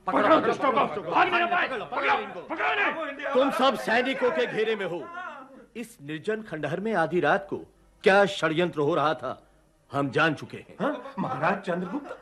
पकड़ो दुष्टों को, भाग नहीं पाए, पकड़ो इनको। तुम सब सैनिकों के घेरे में हो। इस निर्जन खंडहर में आधी रात को क्या षड्यंत्र हो रहा था हम जान चुके हैं। महाराज चंद्रगुप्त